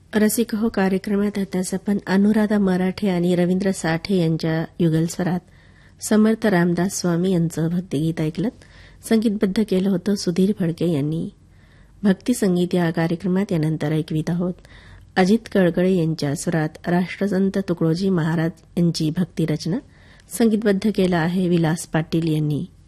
रसिक हो कार्यक्रमात आताच आपण अनुराधा मराठे आणि रवींद्र साठे यांच्या युगलस्वरात समर्थ रामदास स्वामी यांचं भक्तिगीत ऐकलं. संगीतबद्ध केलं होतं सुधीर फडके यांनी. भक्तिसंगीत या कार्यक्रमात यानंतर ऐकवित आहोत अजित कळकळे यांच्या स्वरात राष्ट्रसंत तुकडोजी महाराज यांची भक्तिरचना. संगीतबद्ध केलं आहे विलास पाटील यांनी.